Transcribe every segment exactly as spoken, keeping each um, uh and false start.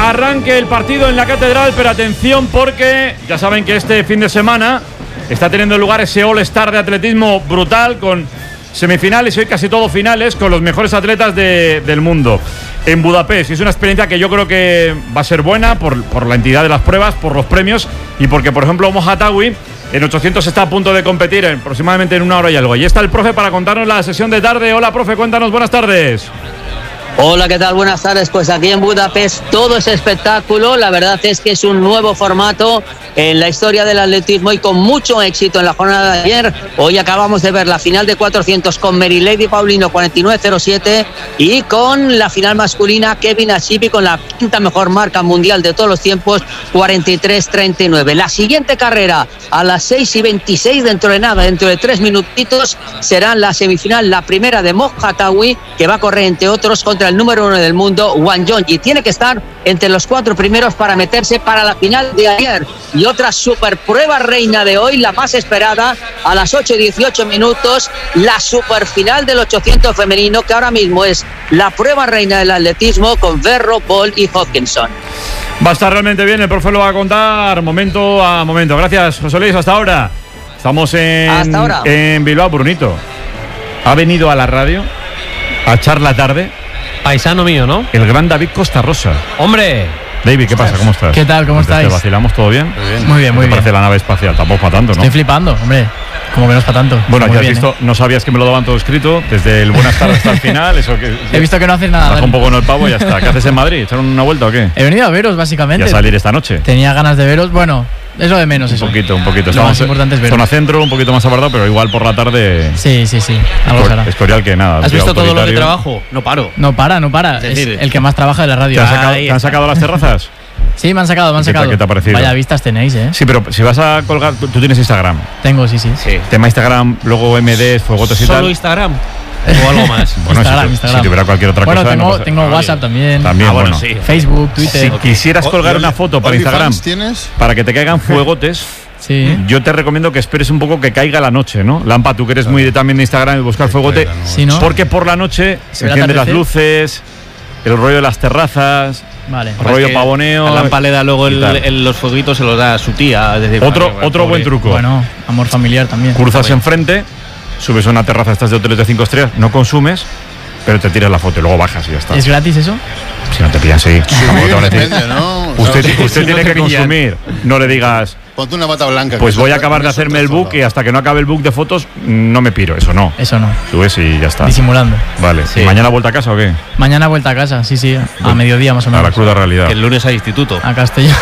arranque el partido en la Catedral, pero atención porque ya saben que este fin de semana está teniendo lugar ese All-Star de atletismo brutal con semifinales y hoy casi todo finales con los mejores atletas de, del mundo en Budapest. Y es una experiencia que yo creo que va a ser buena por, por la entidad de las pruebas, por los premios y porque, por ejemplo, Mohattawi en ochocientos está a punto de competir en, aproximadamente en una hora y algo. Y está el profe para contarnos la sesión de tarde. Hola, profe, cuéntanos, buenas tardes. Hola, ¿qué tal? Buenas tardes. Pues aquí en Budapest todo es espectáculo. La verdad es que es un nuevo formato en la historia del atletismo y con mucho éxito en la jornada de ayer. Hoy acabamos de ver la final de cuatrocientos con Merilady Paulino cuarenta y nueve cero siete y con la final masculina Kevin Ashibi con la quinta mejor marca mundial de todos los tiempos cuarenta y tres treinta y nueve. La siguiente carrera a las seis y veintiséis, dentro de nada, dentro de tres minutitos, será la semifinal, la primera de Mohattawi, que va a correr entre otros contra el número uno del mundo, Wang Yongyi. Tiene que estar entre los cuatro primeros para meterse para la final de ayer. Y otra super prueba reina de hoy, la más esperada, a las ocho y dieciocho minutos, la super final del ochocientos femenino, que ahora mismo es la prueba reina del atletismo con Verro, Bolt y Hopkinson. Va a estar realmente bien, el profe lo va a contar momento a momento. Gracias, José Luis, hasta ahora. Estamos en, hasta ahora. en Bilbao. Brunito ha venido a la radio a echar la tarde. Paisano mío, ¿no? El gran David Costa Rosa. ¡Hombre! David, ¿qué pasa? ¿Cómo estás? ¿Qué tal? ¿Cómo estáis? ¿Te vacilamos todo bien? Muy bien, muy bien. Muy ¿Te bien. parece la nave espacial? Tampoco para tanto, ¿no? Estoy flipando, hombre. Como que no es para tanto. Bueno, muy ya has bien, visto, ¿eh? No sabías que me lo daban todo escrito, desde el buenas tardes hasta el final. Eso que, He visto que no haces nada. Baja un poco en el pavo y ya está. ¿Qué haces en Madrid? ¿Echar una vuelta o qué? He venido a veros, básicamente. ¿Y a salir esta noche? Tenía ganas de veros. Bueno, es lo de menos, un eso. Un poquito, un poquito. Lo Estamos más importante es veros. Zona centro, un poquito más apartado, pero igual por la tarde. Sí, sí, sí. Algo será. Escorial que nada. ¿Has visto todo lo de trabajo? No paro. No para, no para. Es, decir, es el que más trabaja de la radio. ¿Te han sacado, ¿te han sacado las terrazas? Sí, me han sacado, me han ¿Qué te- sacado. qué te ha parecido? Vaya vistas tenéis, ¿eh? Sí, pero si vas a colgar. Tú, tú tienes Instagram. Tengo, sí, sí. Sí. Tema Instagram, luego M Ds, fuegotes y tal. ¿Solo Instagram? ¿O algo más? Bueno, Instagram, si, te- Instagram. si tuviera cualquier otra Bueno, cosa. tengo, no pasa- tengo Ah, WhatsApp también. También, Ah, bueno, bueno. sí. Facebook, Twitter. Si quisieras colgar ¿Y una Only- foto para Instagram OnlyFans tienes? para que te caigan fuegotes, Sí. yo te recomiendo que esperes un poco que caiga la noche, ¿no? Lampa, tú que eres muy de, también de Instagram y buscar fuegote. caiga, ¿no? Sí, ¿no? Porque por la noche se ¿El encienden las atardecer? luces, el rollo de las terrazas, Vale. rollo Es que pavoneo. A Lampa le da luego y el- tal. el- los fueguitos, se los da a su tía. Es decir, Otro, para que- otro buen pobre. truco. Bueno, amor familiar también. Cruzas Joder. enfrente, subes a una terraza estas de hoteles de cinco estrellas, no consumes, pero te tiras la foto y luego bajas y ya está. ¿Es gratis eso? Si no te pillan, sí. Tampoco te van a decir, Depende, ¿no? Usted, O sea, usted si no tiene te que pillan. consumir. No le digas, ponte una bata blanca. pues que voy a eso- acabar de eso hacerme te el book sola. y hasta que no acabe el book de fotos no me piro. Eso no. Eso no. Subes y ya está. Disimulando. Vale. Sí. ¿Y mañana vuelta a casa o qué? Mañana vuelta a casa, sí, sí. A mediodía más o A la menos. cruda realidad. Que el lunes hay instituto. A Castellón.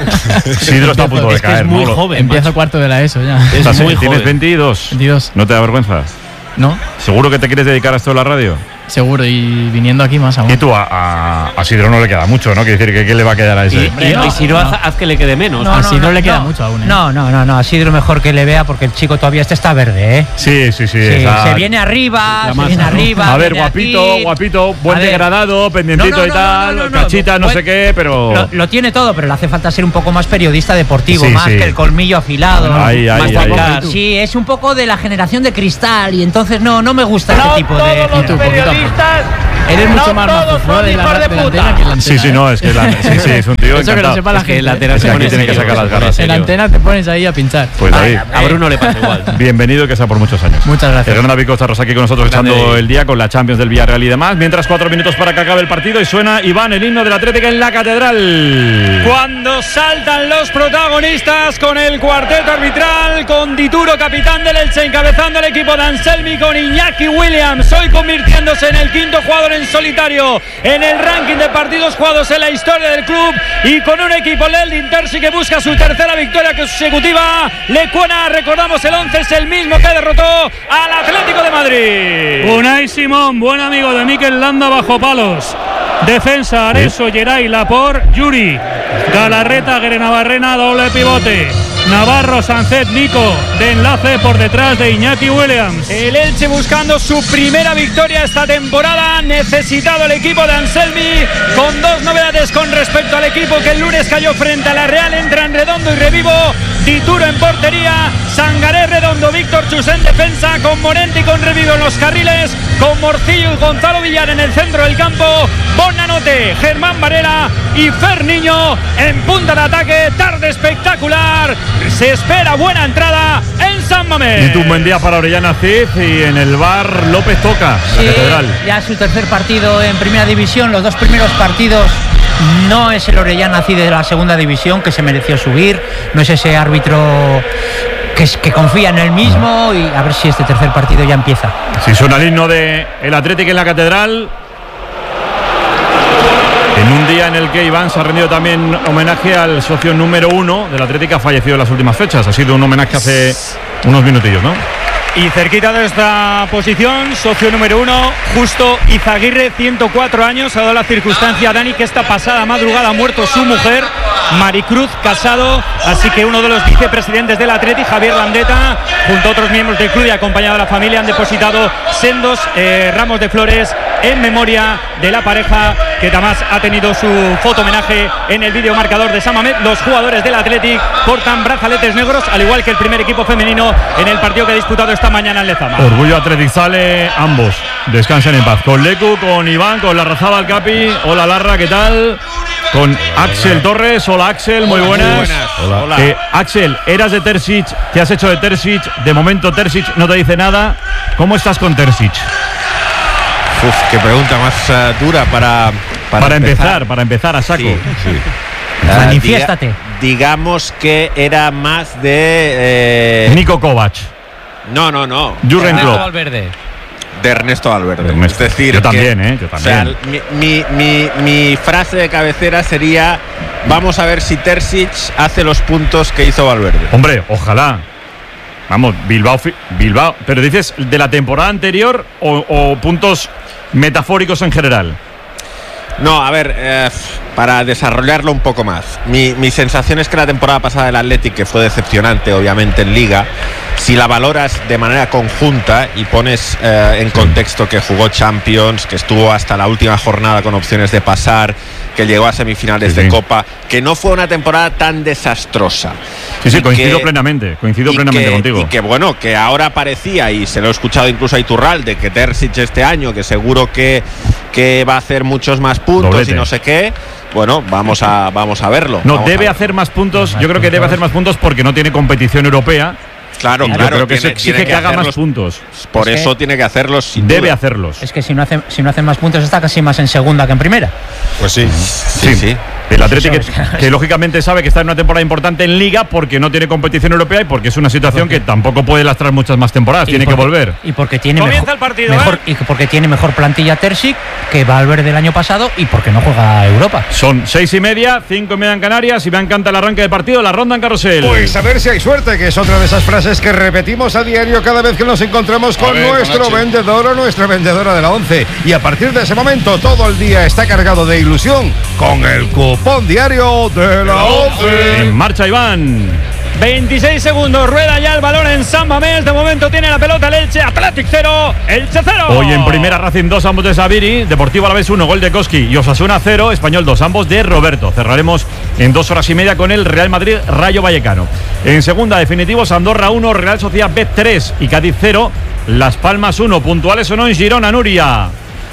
Sidro está a punto de Es que caer, es muy ¿no? joven. Empiezo macho. cuarto de la ESO ya. Es Estás- muy Tienes joven. veintidós. veintidós. ¿No te da vergüenza? ¿No? ¿Seguro que te quieres dedicar a esto de la radio? Seguro. Y viniendo aquí más Y aún. tú a, a, a Sidro no le queda mucho, ¿no? Quiere decir que ¿qué le va a quedar a Y, ese? y, no, y si no, no. haz, haz que le quede menos. A Sidro le queda mucho aún, ¿eh? No, no, no, no. A Sidro mejor que le vea porque el chico todavía este está verde, ¿eh? Sí, sí, sí. Sí, esa- se viene arriba, La se masa, viene ¿no? arriba. A ver, viene guapito, aquí. guapito, buen A ver. degradado, pendientito No, no, y no, tal, no, no, no, cachita, no buen- sé qué, pero. Lo, lo tiene todo, pero le hace falta ser un poco más periodista deportivo, Sí, más sí. que el colmillo afilado. Ahí, ahí, más ahí, guapo. ahí. Sí, es un poco de la generación de cristal y entonces no, no me gusta este tipo de. Y tú, poquito a poco. Eres mucho más mafufuado de la, de la antena que en la antena. Sí, sí, no, es que la, sí, sí, es un tío Eso que lo encantado. sepa la Es que gente. la antena Es se que aquí pone tiene que serio, sacar las se pone garras. En la serio. antena te pones ahí a pinchar. Pues David, A Bruno le pasa igual. bienvenido y que sea por muchos años. Muchas gracias. El gran David Costa Rosa aquí con nosotros Grande. echando el día con la Champions del Villarreal y demás. Mientras cuatro minutos para que acabe el partido y suena Iván, el himno del Atlético en la Catedral. Cuando saltan los protagonistas con el cuarteto arbitral, con Dituro, capitán del Elche, encabezando el equipo de Anselmi con Iñaki Williams, hoy convirtiéndose en el quinto jugador en solitario en el ranking de partidos jugados en la historia del club y con un equipo, el Intersi, que busca su tercera victoria consecutiva. Lecuona, recordamos, el once es el mismo que derrotó al Atlético de Madrid. Unai Simón, buen amigo de Mikel Landa, bajo palos. Defensa, Areso, Geray, Lapor, Yuri, Galarreta, Grenabarrena, doble pivote. Navarro, Sancet, Nico, de enlace por detrás de Iñaki Williams. El Elche buscando su primera victoria esta temporada. Necesitado el equipo de Anselmi, con dos novedades con respecto al equipo que el lunes cayó frente a la Real. Entran Redondo y Revivo. Dituro en portería, Sangaré, Redondo, Víctor Chus en defensa, con Morente y con Revido en los carriles, con Morcillo y Gonzalo Villar en el centro del campo, Bonanote, Germán Varela y Ferniño en punta de ataque. Tarde espectacular, se espera buena entrada en San Mamés. Y tu buen día para Orellana Cid, y en el bar López Toca, Sí, la Catedral. ya su tercer partido en Primera División. Los dos primeros partidos no es el Orellana Cid de la Segunda División, que se mereció subir, no es ese árbitro que, es, que confía en él mismo, y a ver si este tercer partido ya empieza. Si suena el himno de el Atlético en la Catedral, en un día en el que Iván se ha rendido también homenaje al socio número uno del Atlético, que ha fallecido en las últimas fechas. Ha sido un homenaje hace unos minutillos, ¿no? Y cerquita de esta posición, socio número uno, Justo Izaguirre, ciento cuatro años. Ha dado la circunstancia, Dani, que esta pasada madrugada ha muerto su mujer, Maricruz Casado. Así que uno de los vicepresidentes del Atleti, Javier Landeta, junto a otros miembros del club y acompañado de la familia, han depositado sendos eh, ramos de flores en memoria de la pareja, que además ha tenido su foto homenaje en el vídeo marcador de San Mamés. Los jugadores del Athletic portan brazaletes negros, al igual que el primer equipo femenino en el partido que ha disputado esta mañana en Lezama. Orgullo Athletic sale, ambos descansen en paz. Con Lecu, con Iván, con Larrazábal Capi. Hola Larra, ¿qué tal? Con Axel Torres. Hola Axel, muy buenas. Muy buenas. Hola. Hola. Eh, Axel, eras de Terzic, te has hecho de Terzic. De momento Terzic no te dice nada. ¿Cómo estás con Terzic? Uf, qué pregunta más uh, dura para, para, Para empezar. empezar, para empezar a saco. Sí, sí. Uh, Manifiéstate. diga, digamos que era más de eh, Niko Kovac. No, no, no. Jürgen Ernesto Klopp. Valverde. De Ernesto Valverde. Ernesto. Es decir, Yo que, también, ¿eh? Yo también. O sea, mi, mi, mi, mi frase de cabecera sería: vamos a ver si Terzic hace los puntos que hizo Valverde. Hombre, ojalá. Vamos, Bilbao, Bilbao. Pero dices de la temporada anterior o, o puntos metafóricos en general. No, a ver, eh, para desarrollarlo un poco más. Mi, mi sensación es que la temporada pasada del Athletic, que fue decepcionante obviamente en Liga, si la valoras de manera conjunta y pones eh, en contexto que jugó Champions, que estuvo hasta la última jornada con opciones de pasar, que llegó a semifinales sí, de sí. Copa, que no fue una temporada tan desastrosa. Sí, sí, Y coincido que, plenamente, coincido y plenamente que, contigo. Y que bueno, que ahora parecía, y se lo he escuchado incluso a Iturralde, que Terzic este año, que seguro que, que va a hacer muchos más puntos Doblete. y no sé qué. Bueno, vamos a, vamos a verlo. No, vamos debe a hacer más puntos. Más Yo creo que debe puntos. hacer más puntos porque no tiene competición europea. Claro, Y yo claro. creo que tiene- se exige tiene que, haga más hacerlos. puntos. Por Es eso que tiene que hacerlos sin Debe duda. hacerlos. Es que si no hace, si no hace más puntos, está casi más en segunda que en primera. Pues sí. Sí, sí. El Atlético, Eso es. que, que lógicamente sabe que está en una temporada importante en Liga porque no tiene competición europea y porque es una situación que tampoco puede lastrar muchas más temporadas. Y Tiene que porque- volver. Y porque tiene Comienza mejor, el partido, mejor- ¿eh? y porque tiene mejor plantilla Terzic que Valverde el año pasado, y porque no juega a Europa. Son seis y media, cinco y media en Canarias, y me encanta el arranque del partido, la ronda en carrusel. Pues a ver si hay suerte, que es otra de esas frases que repetimos a diario cada vez que nos encontramos con ver, con nuestro H. vendedor o nuestra vendedora de la once. Y a partir de ese momento todo el día está cargado de ilusión con el cupón diario de la once. En marcha, Iván. veintiséis segundos, rueda ya el balón en San Mamés. De momento tiene la pelota el Elche. Athletic cero, Elche cero. Hoy en primera, Racing dos, ambos de Sabiri. Deportivo Alavés uno, gol de Koski. Y Osasuna cero, Español dos, ambos de Roberto. Cerraremos en dos horas y media con el Real Madrid Rayo Vallecano. En segunda, definitivos, Andorra uno, Real Sociedad B tres y Cádiz cero, Las Palmas uno. Puntuales o no en Girona, Nuria.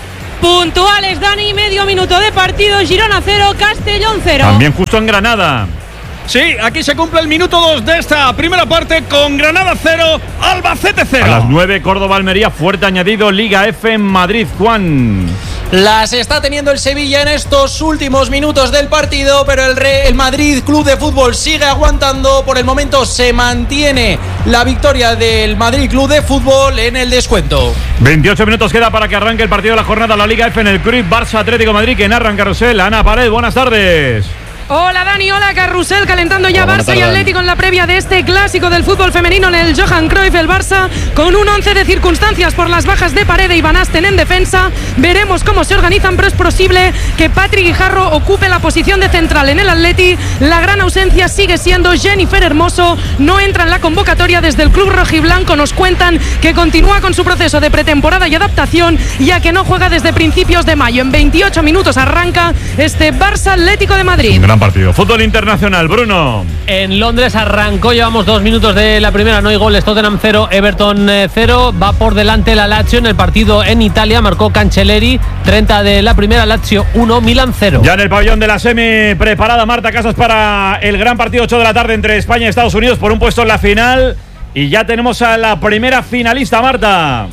Puntuales, Dani, medio minuto de partido, Girona cero, Castellón cero. También justo en Granada. Sí, aquí se cumple el minuto dos de esta primera parte con Granada cero, Albacete cero. A las nueve, Córdoba Almería, fuerte añadido, Liga F en Madrid, Juan. Las está teniendo el Sevilla en estos últimos minutos del partido, pero el, Re- el Madrid Club de Fútbol sigue aguantando. Por el momento se mantiene la victoria del Madrid Club de Fútbol en el descuento. veintiocho minutos queda para que arranque el partido de la jornada, la Liga F en el Cruyff, Barça Atlético de Madrid, que narra en carrusel. Ana Pared, buenas tardes. Hola Dani, hola Carrusel, calentando ya Hola, Barça buena y tarde. Atlético en la previa de este clásico del fútbol femenino en el Johan Cruyff. El Barça con un once de circunstancias por las bajas de Paredes y Van Asten en defensa. Veremos cómo se organizan, pero es posible que Patrick Guijarro ocupe la posición de central en el Atleti. La gran ausencia sigue siendo Jennifer Hermoso, no entra en la convocatoria desde el club rojiblanco. Nos cuentan que continúa con su proceso de pretemporada y adaptación, ya que no juega desde principios de mayo. En veintiocho minutos arranca este Barça Atlético de Madrid. Gran Gran partido. Fútbol internacional, Bruno. En Londres arrancó, llevamos dos minutos de la primera, no hay goles, Tottenham cero, Everton cero, va por delante la Lazio en el partido en Italia, marcó Cancelleri, treinta de la primera, Lazio uno, Milan cero. Ya en el pabellón de la semi preparada Marta Casas para el gran partido ocho de la tarde entre España y Estados Unidos por un puesto en la final, y ya tenemos a la primera finalista, Marta.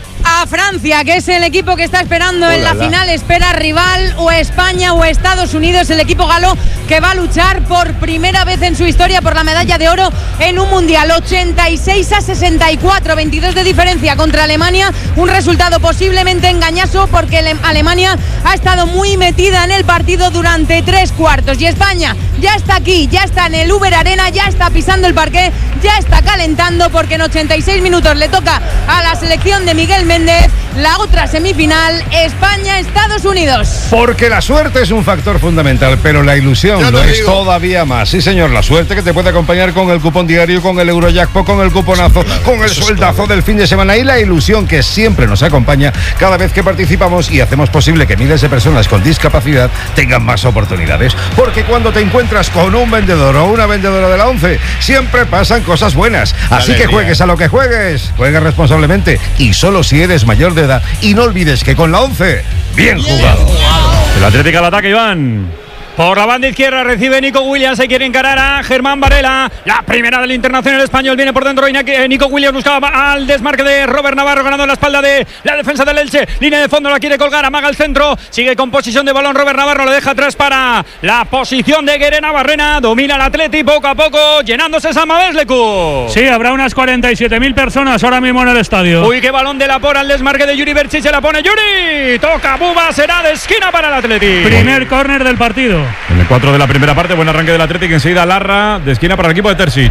A Francia, que es el equipo que está esperando en la final, espera rival o España o Estados Unidos, el equipo galo que va a luchar por primera vez en su historia por la medalla de oro en un mundial. ochenta y seis a sesenta y cuatro, veintidós de diferencia contra Alemania, un resultado posiblemente engañoso porque Alemania ha estado muy metida en el partido durante tres cuartos y España ya está aquí, ya está en el Uber Arena, ya está pisando el parqué, ya está calentando porque en ochenta y seis minutos le toca a la selección de Miguel Méndez la otra semifinal, España-Estados Unidos. Porque la suerte es un factor fundamental, pero la ilusión lo es digo. todavía más. Sí, señor, la suerte que te puede acompañar con el cupón diario, con el Eurojackpot, con el cuponazo, claro, con el sueldazo claro. del fin de semana y la ilusión que siempre nos acompaña cada vez que participamos y hacemos posible que miles de personas con discapacidad tengan más oportunidades. Porque cuando te encuentras con un vendedor o una vendedora de la ONCE, siempre pasan cosas buenas. Así Alegría. que juegues a lo que juegues, juegues responsablemente y solo si eres mayor de edad. Y no olvides que con la ONCE, bien jugado. El Atlético al ataque, Iván. Por la banda izquierda recibe Nico Williams, se quiere encarar a Germán Varela. La primera del internacional español viene por dentro. Nico Williams buscaba al desmarque de Robert Navarro, ganando en la espalda de la defensa del Elche. Línea de fondo, la quiere colgar, amaga el centro. Sigue con posición de balón Robert Navarro, lo deja atrás para la posición de Guerena Barrena. Domina el Atleti poco a poco, llenándose San Mamés Lecu. Sí, habrá unas cuarenta y siete mil personas ahora mismo en el estadio. Uy, qué balón de la por al desmarque de Yuri Berchiche, se la pone Yuri. Toca Buba, será de esquina para el Atleti. Primer córner del partido. En el cuatro de la primera parte, buen arranque del Atlético, enseguida Larra de esquina para el equipo de Terzic.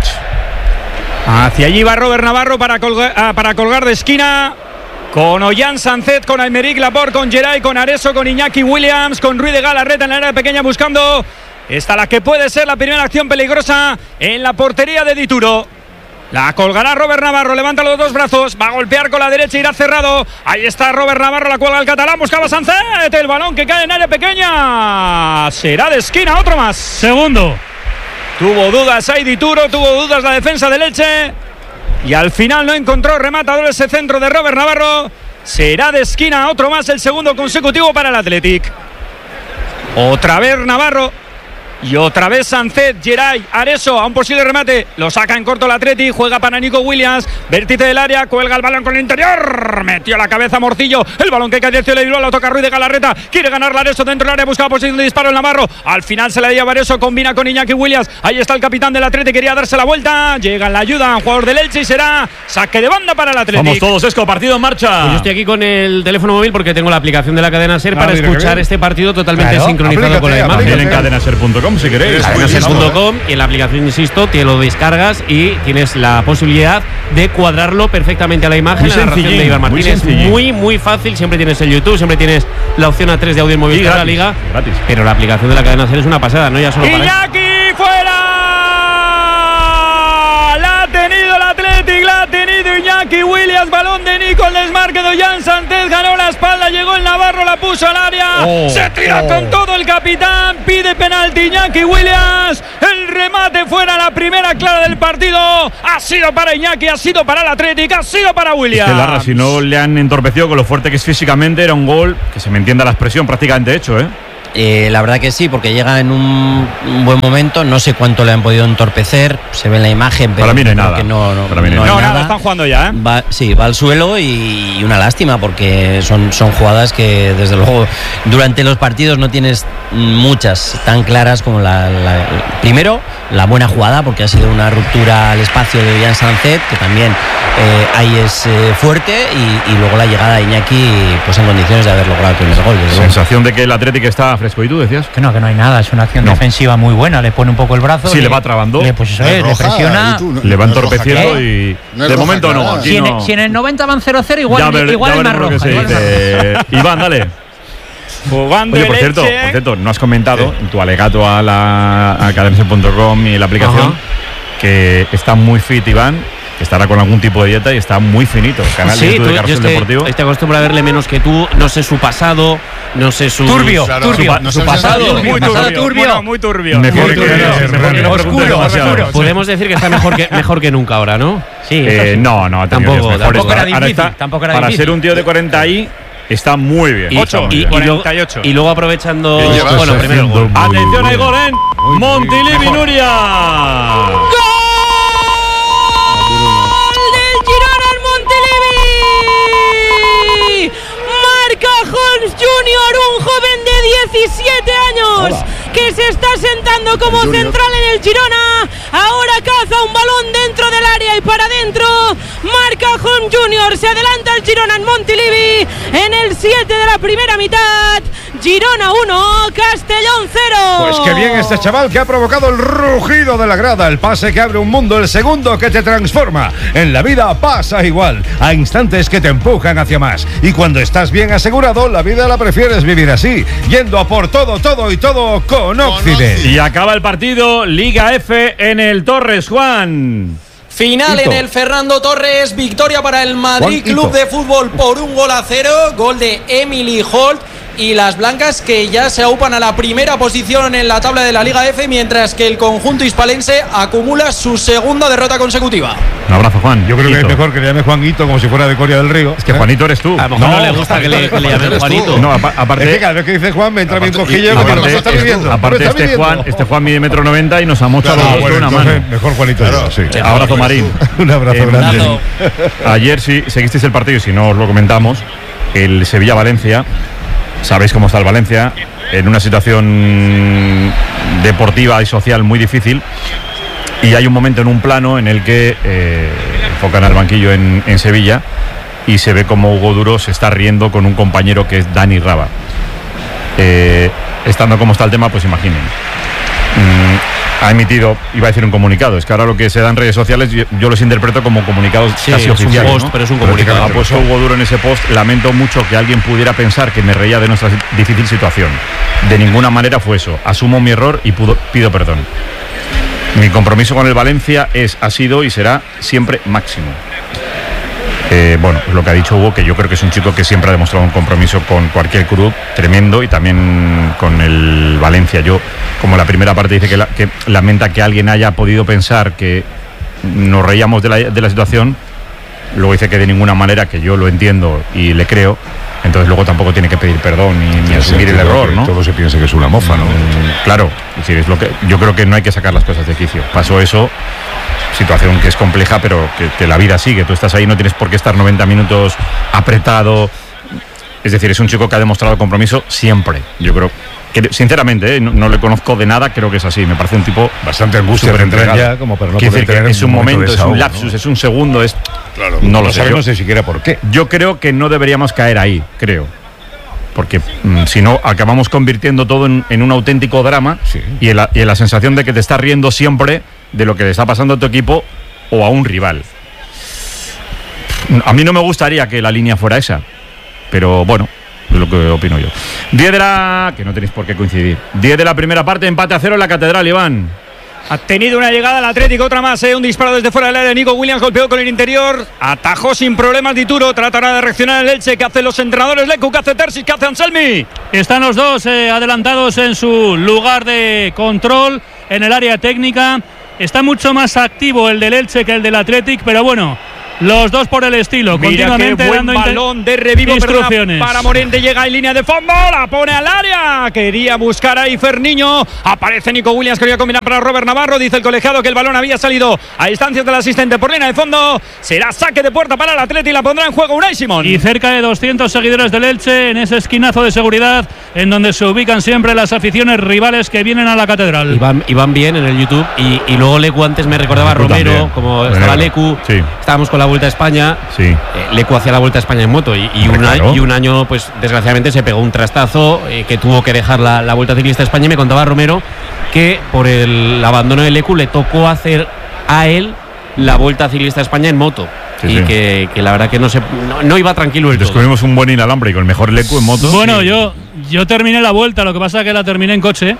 Hacia allí va Robert Navarro para colgar, ah, para colgar de esquina. Con Ollán Sancet, con Aymeric Laporte, con Geray, con Areso, con Iñaki Williams, con Ruiz de Galarreta en la área pequeña buscando esta la que puede ser la primera acción peligrosa en la portería de Dituro. La colgará Robert Navarro, levanta los dos brazos, va a golpear con la derecha, irá cerrado. Ahí está Robert Navarro, la cuelga el catalán, buscaba Sancet, el balón que cae en área pequeña. Será de esquina, otro más. Segundo. Tuvo dudas ahí Dituro, tuvo dudas la defensa del Elche. Y al final no encontró rematador ese centro de Robert Navarro. Será de esquina, otro más, el segundo consecutivo para el Athletic. Otra vez Navarro. Y otra vez Sancet, Geray, Areso, a un posible remate. Lo saca en corto el Atleti, juega para Nico Williams. Vértice del área, cuelga el balón con el interior. Metió la cabeza Morcillo. El balón que cae de Bilbao, lo toca Ruiz de Galarreta. Quiere ganar Areso dentro del área, busca posición de disparo en Navarro. Al final se la lleva Areso, combina con Iñaki Williams. Ahí está el capitán del Atleti, quería darse la vuelta. Llega en la ayuda, un jugador del Elche y será saque de banda para el Atleti. Vamos todos, Esco, partido en marcha. Pues yo estoy aquí con el teléfono móvil porque tengo la aplicación de la cadena SER ah, para escuchar este partido totalmente claro, sincronizado con la imagen. También en cadenaser punto com si queréis. cadenaser punto com y en la aplicación, insisto, te lo descargas y tienes la posibilidad de cuadrarlo perfectamente a la imagen. Muy sencillo, de Iván Martínez. Muy, muy, muy fácil. Siempre tienes el YouTube, siempre tienes la opción A tres de audio en móvil de la liga. Gratis. Pero la aplicación de la cadena SER es una pasada, ¿no? Ya solo para Iñaki fuera. La ha tenido el Athletic, la ha tenido Iñaki Williams, balón de Nico, el desmarque de Ollán Sancet, ganó la espalda, llegó el Navarro, la puso al área, oh, se tira oh. con todo el capitán, pide penalti Iñaki Williams, el remate fuera, la primera clara del partido, ha sido para Iñaki, ha sido para el Athletic, ha sido para Williams. Es que Larra, si no le han entorpecido con lo fuerte que es físicamente, era un gol que se me entienda la expresión prácticamente hecho, ¿eh? Eh, la verdad que sí, porque llega en un, un buen momento. No sé cuánto le han podido entorpecer. Se ve en la imagen, pero para mí no hay nada. Que no, no, para mí no, no, hay no nada. nada. Están jugando ya, ¿eh? Va, sí, va al suelo y, y una lástima porque son, son jugadas que desde luego durante los partidos no tienes muchas tan claras como la, la, la primero la buena jugada porque ha sido una ruptura al espacio de Ollán Sancet que también eh, ahí es eh, fuerte y, y luego la llegada de Iñaki pues en condiciones de haber logrado el primer gol. Sensación de que el Atlético está fresco. ¿Y tú decías? Que no, que no hay nada. Es una acción no. defensiva muy buena. Le pone un poco el brazo. Sí, le, le va trabando. Le, pues eso es, le presiona. Tú, no, le va entorpeciendo y no de momento clara. no. Aquí si, no. En, si en el noventa van cero cero, igual, ver, igual es más roja. Iván, dale. Jugando Oye, por el cierto, Elche. por cierto, no has comentado sí. en tu alegato a la a cadenaser punto com y la aplicación Ajá. que está muy fit Iván, que estará con algún tipo de dieta y está muy finito. El canal sí, de YouTube tú, de Carrusel yo es que Deportivo. Estoy acostumbrado a verle menos que tú, no sé su pasado, no sé su. Turbio, claro, turbio. Su, No su sé, pasado. turbio, Muy pasado turbio. turbio. Bueno, muy turbio. Mejor Muy que, turbio. mejor que no preguntes Oscuro, demasiado. oscuro. Podemos decir que está mejor que, mejor que nunca ahora, ¿no? Sí, Eh, no, no, ha tenido Tampoco, días mejores. tampoco era Ahora difícil, está- tampoco era para difícil. ser un tío de cuarenta y está muy bien. Y, está muy y- bien. y luego, cuarenta y ocho. y luego aprovechando. Bien llevado. Bueno, primero el gol. Muy Atención, hay bien. gol en Muy Montilivi bien. Nuria. del Girona en Montilivi. Marca Holmes junior, un joven de diecisiete años que se está sentando como central en el Girona. Ahora caza un balón dentro del área y para adentro. Marca Holmes junior, se adelanta el Girona en Montilivi en el siete de la primera mitad. Girona uno, Castellón cero. Pues qué bien este chaval que ha provocado el rugido de la grada, el pase que abre un mundo, el segundo que te transforma. En la vida pasa igual, hay instantes que te empujan hacia más. Y cuando estás bien asegurado, la vida la prefieres vivir así, yendo a por todo, todo y todo con Occident. Y acaba el partido, Liga F en el Torres, Juan. Final Hito. en el Fernando Torres, victoria para el Madrid Juan Club Hito. de Fútbol por un gol a cero, gol de Emily Holt. Y las blancas que ya se aupan a la primera posición en la tabla de la Liga F, mientras que el conjunto hispalense acumula su segunda derrota consecutiva. Un abrazo, Juan. Yo creo que Hito. es mejor que le llame Juanito como si fuera de Coria del Río. Es que Juanito eres tú. A lo mejor no, le gusta que le, que le llamen Juanito. No, apa- aparte. Es que cada vez que dice Juan me entra bien Aparte- cojillo y- porque aparte- lo está es- viviendo. Aparte, Lo está este viviendo. Juan, este Juan mide metro noventa y nos ha mochado Ah, los dos bueno, con una entonces, mano. mejor Juanito. Claro. Sí. Eh, Abrazo, Marín. Un abrazo Eh, grande. Ayer sí seguisteis el partido y si no os lo comentamos, el Sevilla-Valencia. Sabéis cómo está el Valencia, en una situación deportiva y social muy difícil. Y hay un momento en un plano en el que eh, enfocan al banquillo en, en Sevilla y se ve como Hugo Duro se está riendo con un compañero que es Dani Raba. Eh, estando como está el tema, pues imaginen. Mm, ha emitido, iba a decir un comunicado, es que ahora lo que se da en redes sociales yo, yo los interpreto como comunicados Sí, casi es un oficiales, post, ¿no? pero es un comunicado. Ha puesto Hugo Duro en ese post: lamento mucho que alguien pudiera pensar que me reía de nuestra difícil situación. De ninguna manera fue eso. Asumo mi error y pudo- pido perdón. Mi compromiso con el Valencia es, ha sido y será siempre máximo. Eh, bueno, es lo que ha dicho Hugo, que yo creo que es un chico que siempre ha demostrado un compromiso con cualquier club tremendo y también con el Valencia. Yo, como la primera parte dice que, la- que lamenta que alguien haya podido pensar que nos reíamos de la, de la situación, luego dice que de ninguna manera, que yo lo entiendo y le creo, entonces luego tampoco tiene que pedir perdón ni, ni asumir el error, Que ¿no? todo se piensa que es una mofa, ¿no? Mm, Claro, es decir, es lo que, yo creo que no hay que sacar las cosas de quicio. Pasó eso, situación que es compleja, pero que, que la vida sigue. Tú estás ahí, no tienes por qué estar noventa minutos apretado. Es decir, es un chico que ha demostrado compromiso siempre. Yo creo que, sinceramente, ¿eh? no, no le conozco de nada, creo que es así. Me parece un tipo Bastante angustia súper tendrán entregado. ya, como para no Quiero poder decir que tener es un momento, de es un desahogo, lapsus, ¿no? es un segundo, es Claro, no lo no sé. sabemos Yo- ni siquiera por qué. Yo creo que no deberíamos caer ahí, creo. Porque mm, si no, acabamos convirtiendo todo en, en un auténtico drama Sí. y, en la, y en la sensación de que te estás riendo siempre de lo que le está pasando a tu equipo o a un rival. A mí no me gustaría que la línea fuera esa, pero bueno, es lo que opino yo. diez de la... que no tenéis por qué coincidir. diez de la primera parte, empate a cero en la Catedral, Iván. Ha tenido una llegada al Atlético, otra más, ¿eh? Un disparo desde fuera del área. Nico Williams golpeó con el interior, atajó sin problemas Dituro. Tratará de reaccionar el Elche. ¿Qué hacen los entrenadores? Lecu, ¿qué hace Terzic? ¿Qué hace Anselmi? Están los dos eh, adelantados en su lugar de control en el área técnica. Está mucho más activo el del Elche que el del Athletic, pero bueno, los dos por el estilo, Mira continuamente qué buen dando inter- balón de revivo instrucciones. perdona, para Morente, llega en línea de fondo, la pone al área, quería buscar ahí Ferniño, aparece Nico Williams, quería combinar para Robert Navarro, dice el colegiado que el balón había salido a instancias del asistente por línea de fondo, será saque de puerta para el Atleti y la pondrá en juego Unai Simón. Y cerca de doscientos seguidores del Elche en ese esquinazo de seguridad en donde se ubican siempre las aficiones rivales que vienen a la Catedral. Y van, y van bien en el YouTube. Y, y luego Lecu antes me recordaba a Lecu Romero, también. como Romero. estaba Lecu. Sí. Estábamos con la Vuelta a España. Sí. Eh, Lecu hacía la Vuelta a España en moto. Y, y, Hombre, un, claro. año, y un año, pues desgraciadamente, se pegó un trastazo eh, que tuvo que dejar la, la Vuelta Ciclista a España. Y me contaba Romero que por el abandono de Lecu le tocó hacer a él la Vuelta Ciclista a España en moto. Sí, y sí. Que, que la verdad que no, se, no, no iba tranquilo del todo. Descubrimos un buen inalámbrico, el mejor Lecu en moto. Bueno, Sí. yo, yo terminé la vuelta, lo que pasa es que la terminé en coche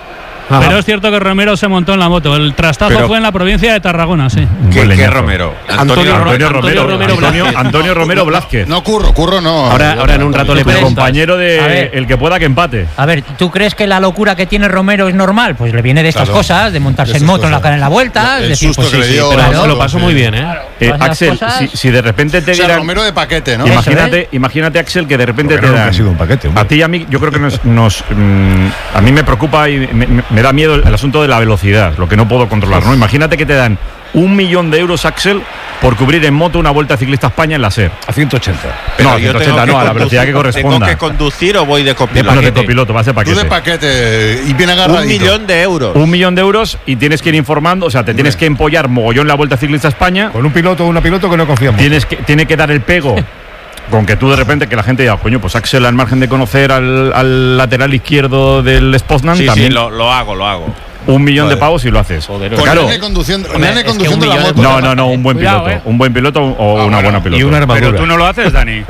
Ajá. Pero es cierto que Romero se montó en la moto. El trastazo Pero, fue en la provincia de Tarragona, sí. ¿Qué, ¿qué Romero? Antonio, Antonio, Antonio Romero, Romero Antonio, Blázquez. Antonio Romero Blázquez. No, Curro, Curro no. Ahora, ahora en un rato le El preguntas. compañero A de ver. el que pueda que empate. A ver, ¿tú crees que la locura que tiene Romero es normal? Pues le viene de estas Claro. cosas, de montarse De en esas moto en la, cosas. en la vuelta. El es decir, susto pues que sí, le sí, dio, Pero claro. se lo pasó muy bien, ¿eh? Eh, Todas esas Axel, cosas. si, si de repente te O sea, dieran. Romero de paquete, ¿no? Imagínate, imagínate, Axel, que de repente Romero te nunca dan. ha sido un paquete, hombre. A ti y a mí, yo creo que nos. nos, mm, a mí me preocupa y me, me- me da miedo el, el asunto de la velocidad, lo que no puedo controlar, ¿no? Imagínate que te dan un millón de euros, Axel, por cubrir en moto una vuelta ciclista a España en la SER. A ciento ochenta. Pero No, yo ciento tengo ochenta no, a la conducir- velocidad que corresponda. ¿Tengo que conducir o voy de De, copiloto? no, de copiloto, va a ser Tú de paquete. paquete y bien agarradito. Un millón de euros. Un millón de euros y tienes que ir informando, o sea, te tienes que empollar mogollón la vuelta ciclista a España. Con un piloto o una piloto que no confiamos. Tienes que, tiene que dar el pego. Con que tú de repente que la gente diga, coño, pues Axel, al margen de conocer al, al lateral izquierdo del Spoznan, Sí, también sí, lo, lo hago, lo hago. un millón Vale. de pavos y lo haces. Con Claro. Nene conduciendo, Hombre, Nene es que conduciendo un la millón moto. No, no, no, un buen Cuidado, piloto. eh. Un buen piloto o Ah, una bueno. buena piloto. Y una armadura. Pero tú no lo haces, Dani.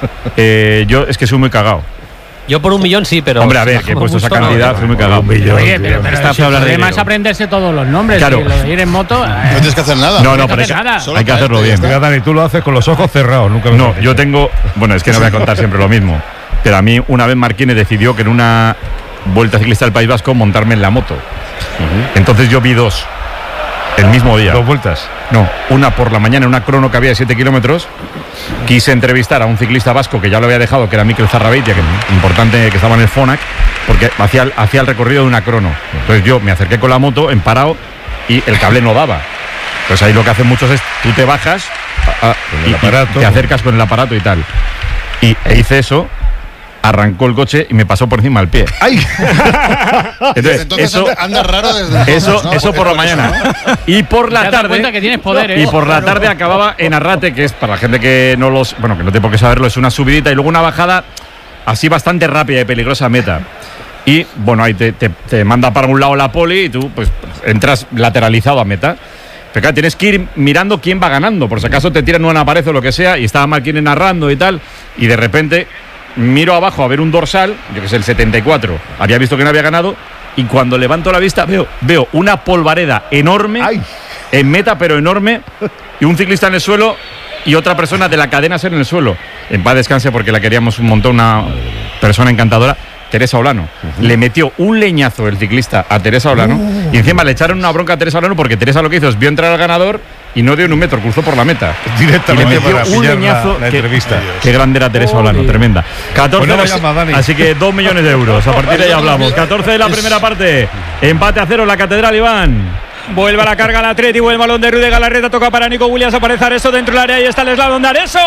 Eh, yo es que soy muy cagado. Yo por un millón sí, pero. Hombre, a ver, que he por puesto esa gusto no. cantidad, soy muy cagado. Un millón. Oye, pero, pero Está si feo hablar el de problema dinero. es aprenderse todos los nombres. Claro. Y lo de ir en moto. No eh, tienes que hacer nada. No, no, no pero hay que, haces nada. Solo hay que hacerlo caerte, bien. ya Mira, Dani, tú lo haces con los ojos cerrados. Nunca me No, lo has yo dicho. tengo. Bueno, es que no voy a contar siempre lo mismo. Pero a mí, una vez Marquínez decidió que en una vuelta ciclista del País Vasco montarme en la moto. Entonces yo vi dos. El mismo día. Dos vueltas. No, una por la mañana, una crono que había de siete kilómetros. Quise entrevistar a un ciclista vasco que ya lo había dejado, que era Mikel Zarrabeitia, que importante, que estaba en el Fonac, porque hacía, el- hacía el recorrido de una crono. Entonces yo me acerqué con la moto, en parado, y el cable no daba. Entonces ahí lo que hacen muchos es, tú te bajas a- a- Con el y- y aparato. te acercas con el aparato y tal. Y e hice eso, arrancó el coche y me pasó por encima del pie. ¡Ay! Entonces, Entonces eso, anda, anda raro desde entonces, eso, ¿no? eso por la mañana. Y por te la has dado tarde. cuenta que tienes poder, ¿eh? Y por la tarde acababa en Arrate, que es para la gente que no los. Bueno, que no tiene por qué saberlo, es una subidita y luego una bajada así bastante rápida y peligrosa meta. Y bueno, ahí te, te- te manda para un lado la poli y tú pues entras lateralizado a meta. Pero claro, tienes que ir mirando quién va ganando, por si acaso te tiran una pared o lo que sea, y estaba Marquínez narrando y tal, y de repente miro abajo a ver un dorsal, yo que sé, el setenta y cuatro, había visto que no había ganado, y cuando levanto la vista veo, veo una polvareda enorme, ¡Ay! en meta pero enorme, y un ciclista en el suelo y otra persona de la cadena ser en el suelo. En paz descanse porque la queríamos un montón, una persona encantadora. Teresa Olano. Le metió un leñazo el ciclista a Teresa Olano Uh. y encima le echaron una bronca a Teresa Olano porque Teresa lo que hizo es vio entrar al ganador y no dio en un metro, cruzó por la meta. Directamente Y le metió para un pillar leñazo. la- la que- entrevista. Qué grande era Teresa Olano, tremenda. catorce Pues no de- vayas más, Dani. así que dos millones de euros. A partir de ahí hablamos. catorce de la primera parte. Empate a cero en la Catedral, Iván. Vuelve a la carga el Atleti, vuelve el balón de Rude Galarreta, toca para Nico Williams, aparece Areso dentro del área y está el slalom de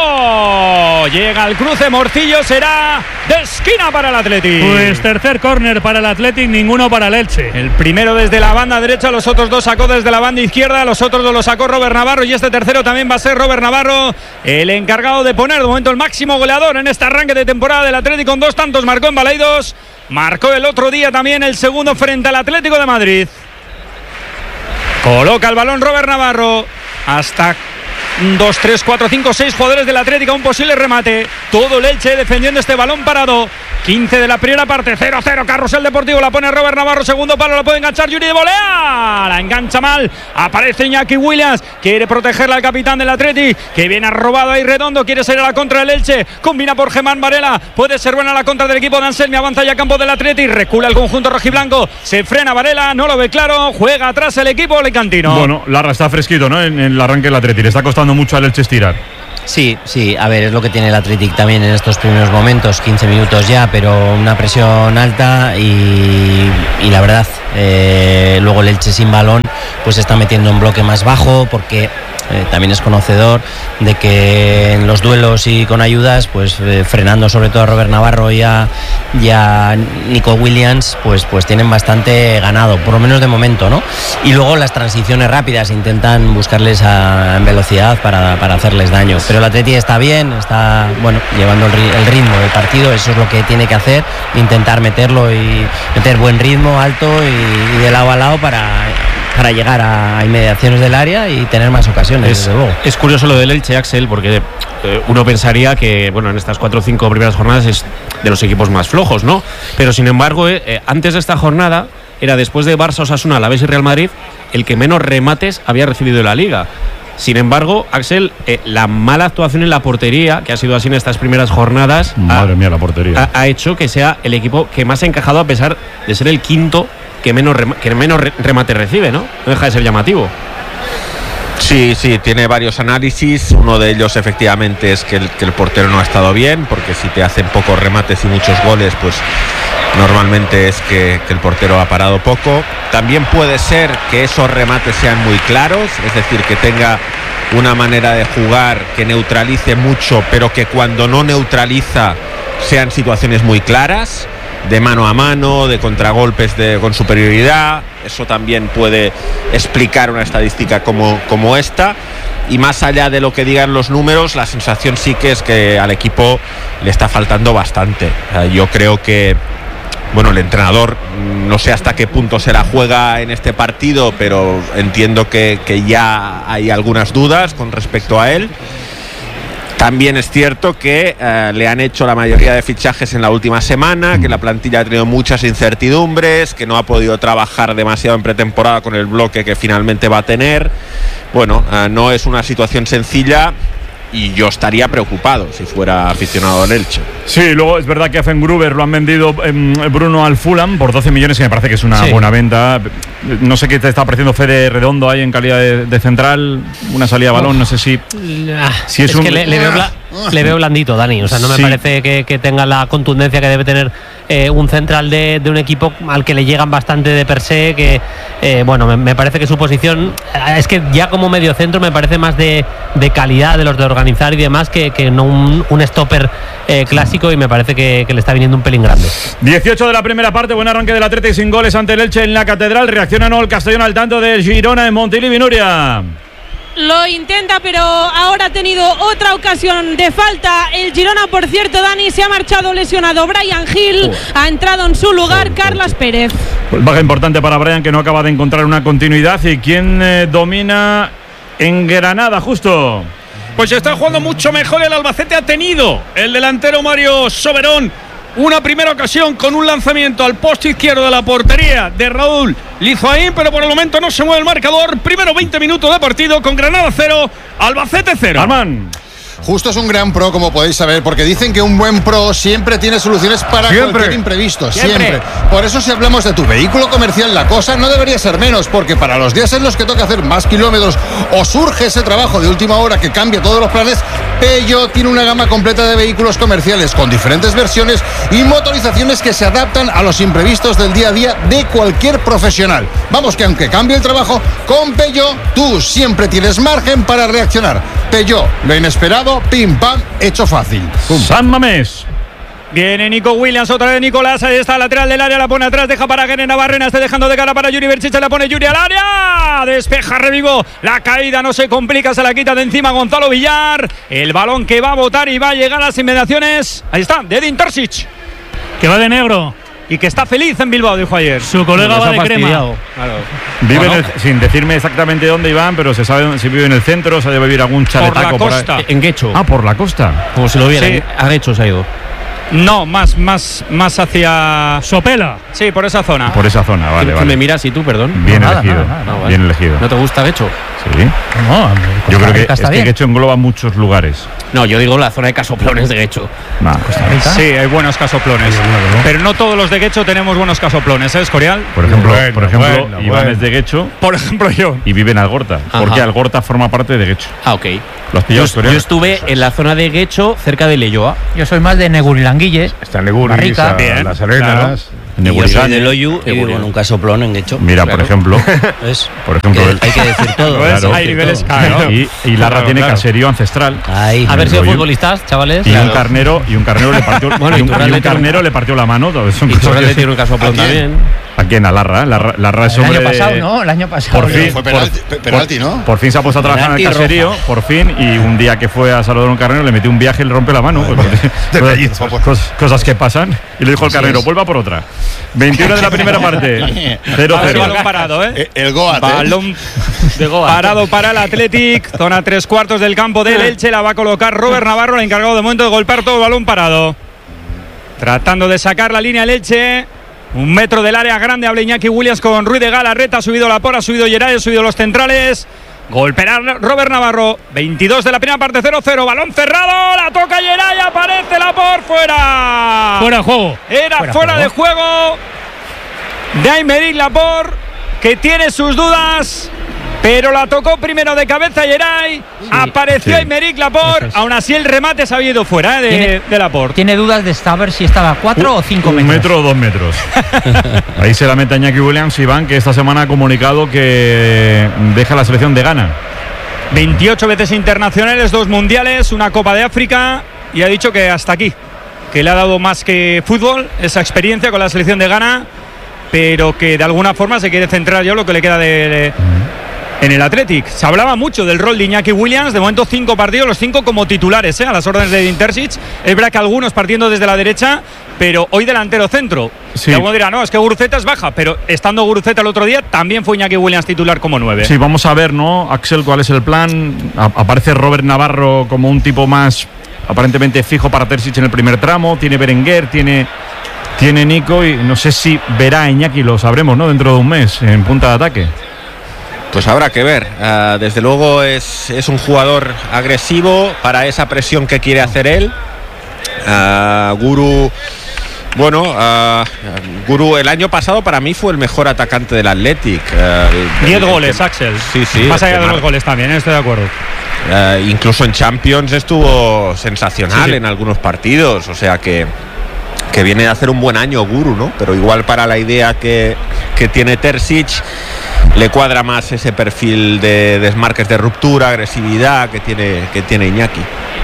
Areso. Llega al cruce, Morcillo, será de esquina para el Atleti. Pues tercer córner para el Athletic, ninguno para el Elche. El primero desde la banda derecha, los otros dos sacó desde la banda izquierda, los otros dos los sacó Robert Navarro y este tercero también va a ser Robert Navarro, el encargado de poner de momento el máximo goleador en este arranque de temporada del Atleti con dos tantos, marcó en Balaidos, marcó el otro día también el segundo frente al Atlético de Madrid. Coloca el balón Robert Navarro hasta dos, tres, cuatro, cinco, seis jugadores del Atlético, un posible remate. Todo el Elche defendiendo este balón parado. quince de la primera parte, cero cero. Carrusel Deportivo, la pone Robert Navarro, segundo palo, la puede enganchar Yuri de volea. La engancha mal, aparece Iñaki Williams, quiere protegerla al capitán del Atleti, que viene robado ahí Redondo, quiere salir a la contra del Elche, combina por Germán Varela, puede ser buena la contra del equipo de Anselmi, avanza ya a campo del Atleti, recula el conjunto rojiblanco, se frena Varela, no lo ve claro, juega atrás el equipo alicantino. Bueno, Larra está fresquito, ¿no? En, en el arranque del Atleti. Le está costando mucho al Elche estirar. Sí, sí, a ver, es lo que tiene el Athletic también en estos primeros momentos, quince minutos ya, pero una presión alta y, y la verdad, eh, luego el Elche sin balón pues se está metiendo en bloque más bajo porque eh, también es conocedor de que en los duelos y con ayudas, pues eh, frenando sobre todo a Robert Navarro y a, y a Nico Williams, pues, pues tienen bastante ganado, por lo menos de momento, ¿no? Y luego las transiciones rápidas intentan buscarles a, en velocidad para, para hacerles daño. Pero el Atleti está bien, está bueno llevando el, ri- el ritmo del partido, eso es lo que tiene que hacer, intentar meterlo y meter buen ritmo, alto y, y de lado a lado para, para llegar a, a inmediaciones del área y tener más ocasiones, Es, desde luego. es curioso lo del Elche, Axel, porque eh, uno pensaría que, bueno, en estas cuatro o cinco primeras jornadas es de los equipos más flojos, ¿no? Pero sin embargo, eh, eh, antes de esta jornada, era, después de Barça, Osasuna, Alavés y Real Madrid, el que menos remates había recibido en la Liga. Sin embargo, Axel, eh, la mala actuación en la portería, que ha sido así en estas primeras jornadas, madre ha, mía, la portería, ha, ha hecho que sea el equipo que más ha encajado, a pesar de ser el quinto que menos, rem que menos re remate recibe, ¿no? No deja de ser llamativo. Sí, sí, tiene varios análisis. Uno de ellos, efectivamente, es que el, que el portero no ha estado bien, porque si te hacen pocos remates y muchos goles, pues normalmente es que, que el portero ha parado poco. También puede ser que esos remates sean muy claros, es decir, que tenga una manera de jugar que neutralice mucho, pero que cuando no neutraliza sean situaciones muy claras, de mano a mano, de contragolpes de, con superioridad. Eso también puede explicar una estadística como, como esta. Y más allá de lo que digan los números, la sensación sí que es que al equipo le está faltando bastante. Yo creo que, bueno, el entrenador, no sé hasta qué punto se la juega en este partido, pero entiendo que, que ya hay algunas dudas con respecto a él. También es cierto que eh, le han hecho la mayoría de fichajes en la última semana, que la plantilla ha tenido muchas incertidumbres, que no ha podido trabajar demasiado en pretemporada con el bloque que finalmente va a tener. Bueno, eh, no es una situación sencilla y yo estaría preocupado si fuera aficionado al Elche. Sí, luego es verdad que a Fengruber lo han vendido eh, Bruno al Fulham por doce millones, que me parece que es una sí. buena venta. No sé qué te está pareciendo Fede Redondo ahí en calidad de, de central, una salida de balón, no sé si, si es, es un... que le, le, veo bla, le veo blandito, Dani, o sea, no me sí. parece que, que tenga la contundencia que debe tener eh, un central de, de un equipo al que le llegan bastante de per se, que eh, bueno, me, me parece que su posición es que ya como medio centro me parece más de, de calidad de los de organizar y demás que, que no un, un stopper eh, clásico, y me parece que, que le está viniendo un pelín grande. dieciocho de la primera parte, buen arranque del Atlético sin goles ante el Elche en la Catedral. Reacciona no el Castellón al tanto del Girona en Montilivi. Nuria. Lo intenta, pero ahora ha tenido otra ocasión de falta el Girona. Por cierto, Dani, se ha marchado lesionado Brian Hill, oh. ha entrado en su lugar oh, Carlas oh, Pérez. Pues baja importante para Brian, que no acaba de encontrar una continuidad. ¿Y quién eh, domina en Granada, justo? Pues está jugando mucho mejor el Albacete. Ha tenido el delantero Mario Soberón una primera ocasión con un lanzamiento al poste izquierdo de la portería de Raúl Lizoaín, pero por el momento no se mueve el marcador. Primero veinte minutos de partido con Granada cero, Albacete cero. Armán. Justo es un gran pro, como podéis saber, porque dicen que un buen pro siempre tiene soluciones para siempre. cualquier imprevisto, siempre. siempre. Por eso, si hablamos de tu vehículo comercial, la cosa no debería ser menos, porque para los días en los que toca hacer más kilómetros o surge ese trabajo de última hora que cambia todos los planes, Peugeot tiene una gama completa de vehículos comerciales con diferentes versiones y motorizaciones que se adaptan a los imprevistos del día a día de cualquier profesional. Vamos, que aunque cambie el trabajo, con Peugeot tú siempre tienes margen para reaccionar. Peugeot, lo inesperado, pim pam, hecho fácil. Pum. San Mamés. Viene Nico Williams, otra vez Nicolás, ahí está, lateral del área, la pone atrás, deja para Gene Navarrena, está dejando de cara para Yuri Berchiche, la pone Yuri al área, despeja Revivo, la caída no se complica, se la quita de encima Gonzalo Villar, el balón que va a botar y va a llegar a las inmediaciones, ahí está, de Edin Terzic, que va de negro. Y que está feliz en Bilbao, dijo ayer. Su colega va de crema. Claro. Vive en el, sin decirme exactamente dónde iban, pero se sabe si vive en el centro, se debe vivir algún chaletaco por la costa. Por en Guecho. Ah, por la costa. Como si lo viera. Sí. A Guecho se ha ido. No, más, más, más hacia Sopela. Sí, por esa zona. Por esa zona, vale, ¿Quién vale. me miras y tú, perdón? Bien no, elegido. Nada, nada, nada, no, bien vale. elegido. ¿No te gusta Guecho? Sí. No, yo creo que está es bien. que Guecho engloba muchos lugares. No, yo digo la zona de casoplones de Guecho. Nah. Sí, hay buenos casoplones. Pero no todos los de Guecho tenemos buenos casoplones, ¿eh, Escorial? Por ejemplo, bueno, por ejemplo bueno, Iván bueno. es de Guecho. Por ejemplo, yo. Y vive en Algorta. Ajá. Porque Algorta forma parte de Guecho. Ah, ok. ¿Lo has pillado, yo, yo estuve en la zona de Guecho, cerca de Leyoa. Yo soy más de Negurilanguilles. Está en Neguri, Las Arenas. Y yo soy de Loyu y vivo en un casoplón en Guecho. Mira, claro. por ejemplo. ¿Ves? Por ejemplo, que el, hay que decir todo. Claro, hay niveles, claro. Y, y Larra claro, tiene claro. caserío ancestral. Ahí. A ver si futbolistas, chavales. Y claro. un carnero, y un carnero le partió, bueno, y un, y y un un carnero le partió la mano. Todo eso. Y Torralde tiene un casoplón también. Aquí en la Larra, la Larra es El hombre año pasado, de, ¿no? El año pasado. Por fin, fue penalti, por, penalti, ¿no? Por, por fin se ha puesto a trabajar Penalti en el caserío, roja. por fin, y un día que fue a saludar a un carnero le metió un viaje y le rompe la mano. Ay, Pues, vale. cosas, cosas, cosas que pasan. Y le dijo al carnero, vuelva por otra. veintiuno de la primera parte. cero A ver, cero. balón parado, ¿eh? El Goat. Balón De Goa. parado para el Athletic. Zona tres cuartos del campo del Elche. La va a colocar Robert Navarro, el encargado de momento de golpear todo el balón parado. Tratando de sacar la línea el Elche. Un metro del área grande, habla Iñaki Williams con Ruiz de Galarreta, ha subido Laporte, ha subido Geray, ha subido los centrales. Golpeará Robert Navarro, veintidós de la primera parte, cero cero, balón cerrado, la toca Geray, aparece Laporte, fuera. Fuera de juego. Era fuera, fuera de juego de Aymeric Laporte, que tiene sus dudas, pero la tocó primero de cabeza Geray, sí, apareció sí. Aymeric Laporte, es. Aún así el remate se había ido fuera eh, de, ¿Tiene, de Laporte. Tiene dudas de saber si estaba a cuatro uh, o cinco un metros. Un metro o dos metros. Ahí se lamenta Iñaki Williams, Iván, que esta semana ha comunicado que deja la selección de Ghana. veintiocho veces internacionales, dos mundiales, una Copa de África, y ha dicho que hasta aquí, que le ha dado más que fútbol esa experiencia con la selección de Ghana, pero que de alguna forma se quiere centrar ya en lo que le queda de, de en el Athletic. Se hablaba mucho del rol de Iñaki Williams, de momento cinco partidos, los cinco como titulares, ¿eh? A las órdenes de Intersic. Es verdad que algunos partiendo desde la derecha, pero hoy delantero centro. Sí. Y alguno dirá, no, es que Guruceta es baja, pero estando Guruceta el otro día, también fue Iñaki Williams titular como nueve. Sí, vamos a ver, ¿no, Axel, cuál es el plan? A- aparece Robert Navarro como un tipo más aparentemente fijo para Terzic en el primer tramo, tiene Berenguer, tiene... Tiene Nico, y no sé si verá a Iñaki, lo sabremos, ¿no? Dentro de un mes, en punta de ataque. Pues habrá que ver. Uh, desde luego es, es un jugador agresivo para esa presión que quiere hacer él. Uh, Guru, bueno, uh, Guru el año pasado para mí fue el mejor atacante del Athletic. Uh, Diez goles, que, Axel. Sí, sí. Más allá de los goles también, estoy de acuerdo. Uh, incluso en Champions estuvo sensacional sí, sí. en algunos partidos, o sea que... que viene de hacer un buen año Guru, ¿no? Pero igual para la idea que, que tiene Terzic le cuadra más ese perfil de desmarques de ruptura, agresividad que tiene, que tiene Iñaki.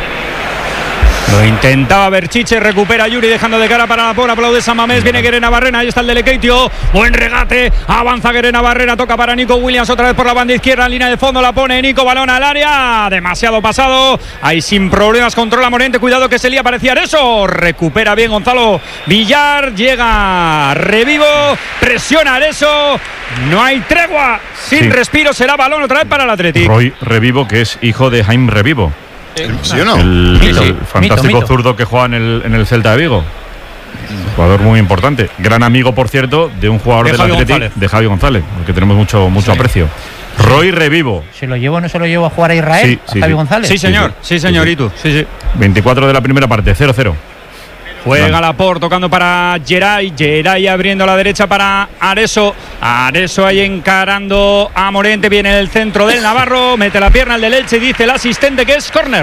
Lo intentaba Berchiche, recupera Yuri dejando de cara para la por, aplaude Samamés, viene Guerena Barrena, ahí está el de Lekeitio, buen regate, avanza Guerena Barrena, toca para Nico Williams otra vez por la banda izquierda, en línea de fondo la pone Nico, balón al área, demasiado pasado, ahí sin problemas controla Morente, cuidado que se lía, parecía eso, recupera bien Gonzalo Villar, llega Revivo, presiona Areso, no hay tregua, sin sí. respiro, será balón otra vez para el Athletic. Roy Revivo, que es hijo de Jaime Revivo. ¿Sí o no? El, mito, el fantástico mito, mito. zurdo que juega en el, en el Celta de Vigo. Jugador muy importante. Gran amigo, por cierto, de un jugador de del Athletic, González. de Javi González, al que tenemos mucho, mucho sí. aprecio. Roy Revivo. ¿Se lo llevo o no se lo llevo a jugar a Israel? Sí, ¿A sí, Javi sí. González? Sí, señor. Sí, sí señorito. Sí, sí. veinticuatro de la primera parte, cero cero. Juega Laporte tocando para Geray, Geray abriendo a la derecha para Areso, Areso ahí encarando a Morente, viene el centro del Navarro, mete la pierna el del Elche y dice el asistente que es córner.